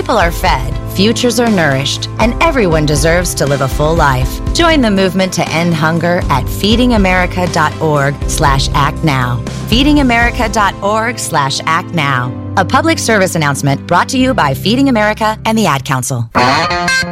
people are fed, futures are nourished, and everyone deserves to live a full life. Join the movement to end hunger at feedingamerica.org/actnow. feedingamerica.org/actnow. A public service announcement brought to you by Feeding America and the Ad Council.